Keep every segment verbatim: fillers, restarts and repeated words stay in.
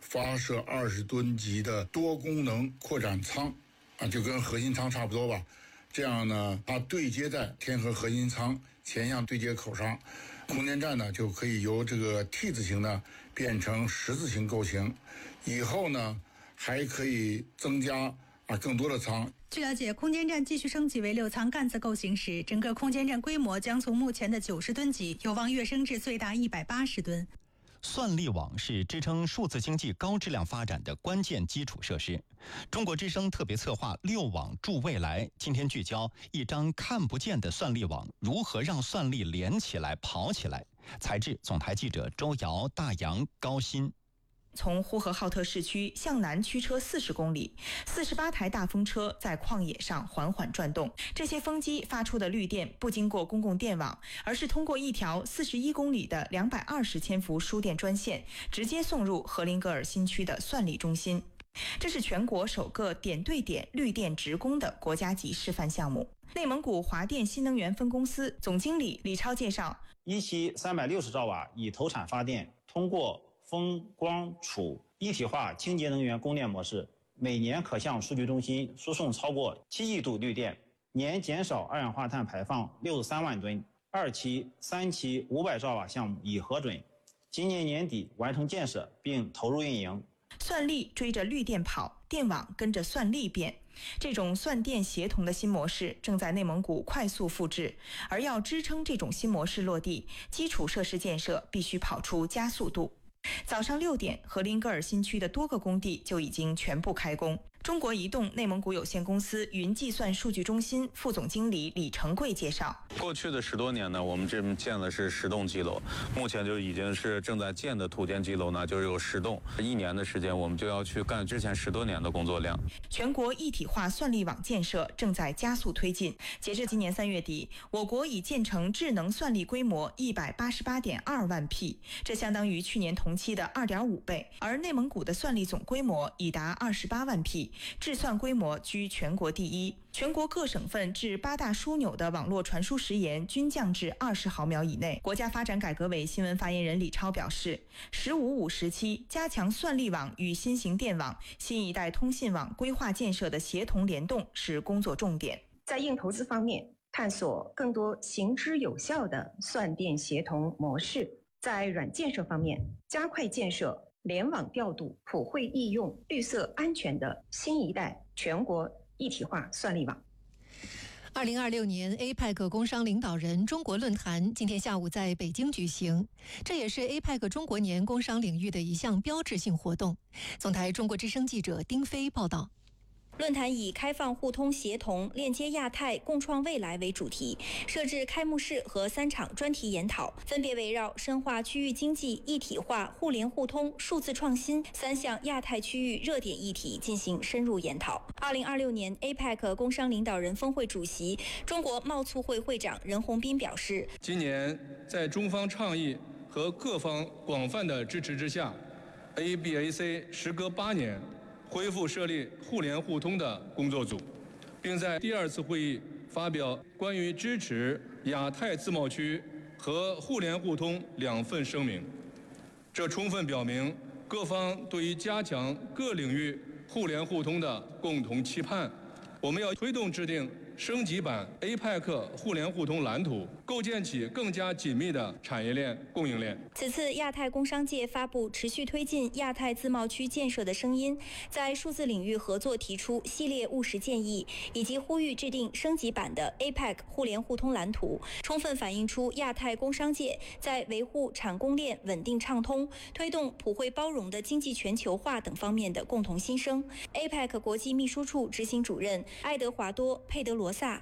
发射二十吨级的多功能扩展舱啊，就跟核心舱差不多吧。这样呢，它对接在天河核心舱前向对接口上，空间站呢就可以由这个 T 字形呢变成十字形构型，以后呢还可以增加啊更多的舱。 据了解，空间站继续升级为六舱干字构型时，整个空间站规模将从目前的九十吨级有望跃升至最大一百八十吨。 算力网是支撑数字经济高质量发展的关键基础设施。中国之声特别策划六网助未来，今天聚焦一张看不见的算力网如何让算力连起来跑起来。采制总台记者周瑶、大洋、高鑫。 从呼和浩特市区向南驱车四十公里，四十八台大风车在旷野上缓缓转动。这些风机发出的绿电不经过公共电网，而是通过一条四十一公里的两百二十千伏输电专线，直接送入荷林格尔新区的算力中心。这是全国首个点对点绿电直供的国家级示范项目。内蒙古华电新能源分公司总经理李超介绍， 一期三百六十兆瓦以投产发电，通过风光储一体化清洁能源供电模式，每年可向数据中心输送超过七亿度绿电，年减少二氧化碳排放六十三万吨。二期、三期五百兆瓦项目已核准，今年年底完成建设并投入运营。 算力追着绿电跑，电网跟着算力变。这种算电协同的新模式正在内蒙古快速复制，而要支撑这种新模式落地，基础设施建设必须跑出加速度。早上六点，荷林格尔新区的多个工地就已经全部开工。中国移动内蒙古有限公司云计算数据中心副总经理李成贵介绍， 过去的十多年呢，我们这边建的是十栋机楼，目前就已经是正在建的土建机楼呢，就是有十栋，一年的时间我们就要去干之前十多年的工作量。 全国一体化算力网建设正在加速推进，截至今年三月底，我国已建成智能算力规模一百八十八点二万 P， 这相当于去年同期的二点五倍，而内蒙古的算力总规模已达二十八万 P， 智算规模居全国第一。全国各省份至八大枢纽的网络传输时延均降至二十毫秒以内。国家发展改革委新闻发言人李超表示，十五五时期加强算力网与新型电网、新一代通信网规划建设的协同联动是工作重点。 在硬投资方面，探索更多行之有效的算电协同模式；在软建设方面，加快建设联网调度、普惠易用、绿色安全的新一代全国一体化算力网。 二零二六年 A P E C 工商领导人中国论坛今天下午在北京举行，这也是 A P E C 中国年工商领域的一项标志性活动。总台中国之声记者丁飞报道。 论坛以开放互通协同、链接亚太、共创未来为主题，设置开幕式和三场专题研讨，分别围绕深化区域经济一体化、互联互通、数字创新三项亚太区域热点议题进行深入研讨。二零二六年 A P E C 工商领导人峰会主席、中国贸促会会长任洪斌表示， 今年在中方倡议和各方广泛的支持之下 ，A B A C 时隔八年恢复设立互联互通的工作组，并在第二次会议发表关于支持亚太自贸区和互联互通两份声明。这充分表明各方对于加强各领域互联互通的共同期盼。我们要推动制定升级版 A P E C 互联互通蓝图，构建起更加紧密的产业链、供应链。 此次亚太工商界发布持续推进亚太自贸区建设的声音，在数字领域合作提出系列务实建议，以及呼吁制定升级版的 A P E C 互联互通蓝图，充分反映出亚太工商界在维护产供链稳定畅通、推动普惠包容的经济全球化等方面的共同心声。A P E C 国际秘书处执行主任爱德华多·佩德罗萨。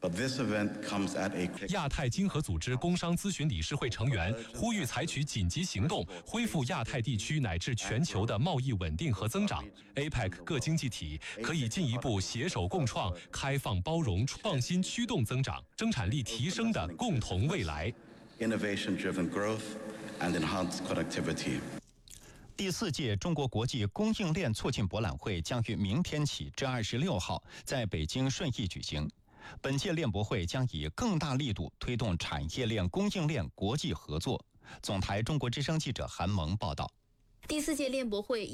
亚太经合组织工商咨询理事会成员呼吁采取紧急行动，恢复亚太地区乃至全球的贸易稳定和增长。A P E C 各经济体可以进一步携手共创开放包容、创新驱动增长、生产力提升的共同未来。 Innovation-driven growth and enhanced productivity。第四届中国国际供应链促进博览会将于明天起至二十六号在北京顺义举行。本届链博会将以更大力度推动产业链、供应链国际合作。总台中国之声记者韩萌报道。 第四届链博会